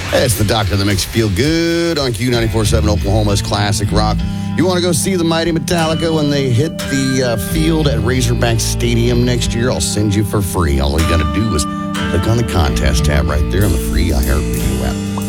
Hey, it's the doctor that makes you feel good on Q94.7 Oklahoma's Classic Rock. You want to go see the mighty Metallica when they hit the field at Razorback Stadium next year? I'll send you for free. All you got to do is click on the contest tab right there on the free iHeartRadio app.